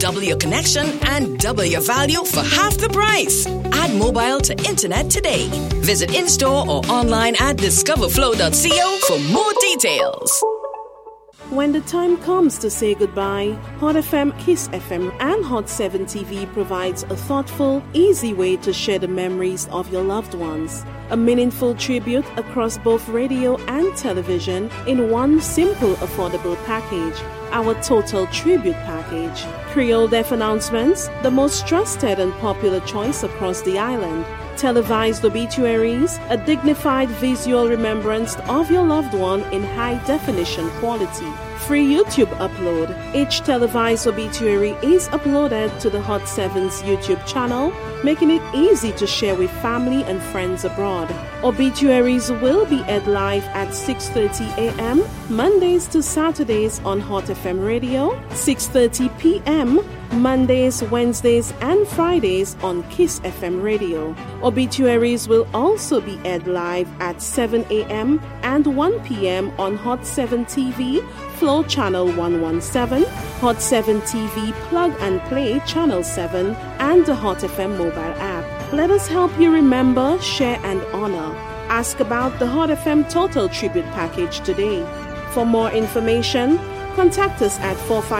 Double your connection and double your value for half the price. Add mobile to internet today. Visit in-store or online at discoverflow.co for more details. When the time comes to say goodbye, Hot FM, Kiss FM, and Hot 7 TV provides a thoughtful, easy way to share the memories of your loved ones. A meaningful tribute across both radio and television in one simple, affordable package. Our Total Tribute Package. Creole Deaf Announcements, the most trusted and popular choice across the island. Televised obituaries, a dignified visual remembrance of your loved one in high-definition quality. Free YouTube upload. Each televised obituary is uploaded to the Hot 7's YouTube channel, making it easy to share with family and friends abroad. Obituaries will be aired live at 6:30 a.m. Mondays to Saturdays on Hot FM Radio, 6:30 p.m. Mondays, Wednesdays, and Fridays on Kiss FM Radio. Obituaries will also be aired live at 7 a.m. and 1 p.m. on Hot 7 TV, Flow Channel 117, Hot 7 TV Plug and Play Channel 7, and the Hot FM mobile app. Let us help you remember, share, and honor. Ask about the Hot FM Total Tribute Package today. For more information, contact us at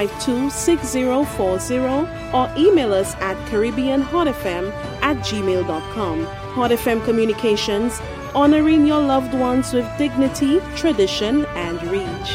452-6040 or email us at caribbeanhotfm@gmail.com. Hot FM Communications, honoring your loved ones with dignity, tradition, and reach.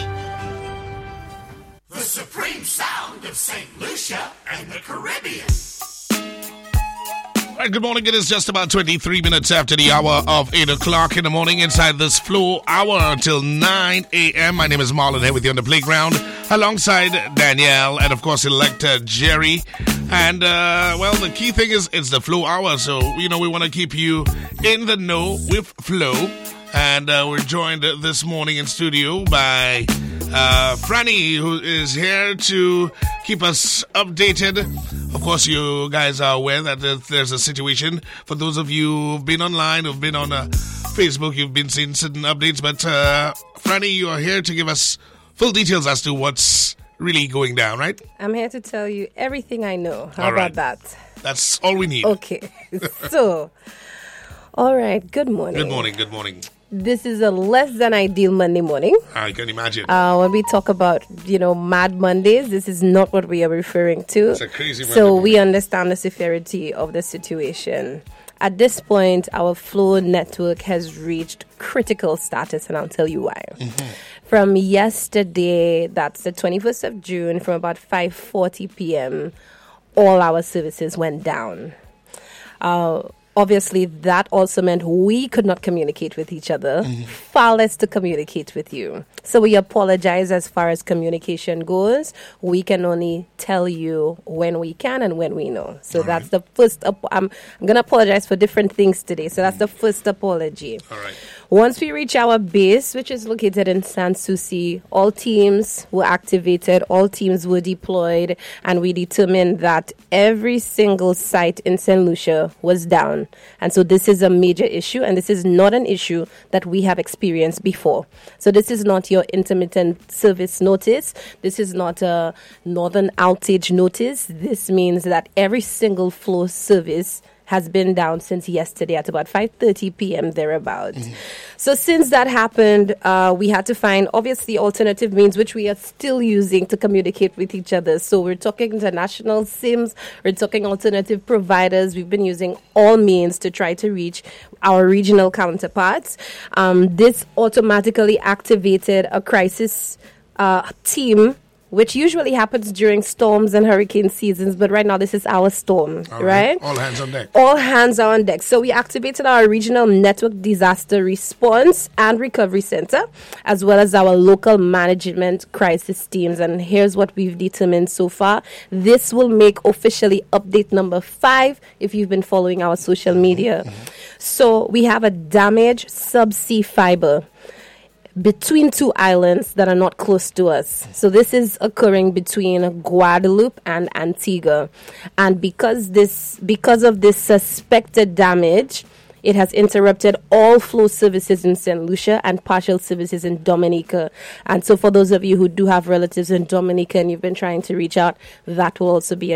The supreme sound of St. Lucia and the Caribbean. All right, good morning. It is just about 23 minutes after the hour of 8 o'clock in the morning inside this Flow Hour until 9 a.m. My name is Marlon here with you on the playground alongside Danielle and, of course, Elector Jerry. And, well, the key thing is it's the Flow Hour. So, we want to keep you in the know with Flow. And we're joined this morning in studio by Franny, who is here to keep us updated. Of course, you guys are aware that there's a situation. For those of you who've been online, who've been on Facebook, you've been seeing certain updates. But Franny, you are here to give us full details as to what's really going down, right? I'm here to tell you everything I know. How all about right. that? That's all we need. Okay. So, all right. Good morning. Good morning. Good morning. This is a less than ideal Monday morning. I can imagine. When we talk about, Mad Mondays, this is not what we are referring to. It's a crazy Monday. So we understand the severity of the situation. At this point, our Flow network has reached critical status, and I'll tell you why. Mm-hmm. From yesterday, that's the 21st of June, from about 5:40 p.m., all our services went down. Obviously, that also meant we could not communicate with each other, far less to communicate with you. So we apologize as far as communication goes. We can only tell you when we can and when we know. So that's the first. I'm going to apologize for different things today. So that's the first apology. All right. Once we reach our base, which is located in Sans Souci, all teams were activated, all teams were deployed, and we determined that every single site in St. Lucia was down. And so this is a major issue, and this is not an issue that we have experienced before. So this is not your intermittent service notice. This is not a northern outage notice. This means that every single flow service has been down since yesterday at about 5:30 p.m. thereabouts. So since that happened, we had to find, obviously, alternative means which we are still using to communicate with each other. So we're talking international SIMs, we're talking alternative providers. We've been using all means to try to reach our regional counterparts. This automatically activated a crisis team, which usually happens during storms and hurricane seasons, but right now this is our storm, right? All hands on deck. All hands are on deck. So we activated our regional network disaster response and recovery center, as well as our local management crisis teams. And here's what we've determined so far. This will make officially update number 5 if you've been following our social media. So we have a damaged subsea fiber between 2 islands that are not close to us. So this is occurring between Guadeloupe and Antigua. And because of this suspected damage, it has interrupted all flow services in St. Lucia and partial services in Dominica. And so for those of you who do have relatives in Dominica and you've been trying to reach out, that will also be a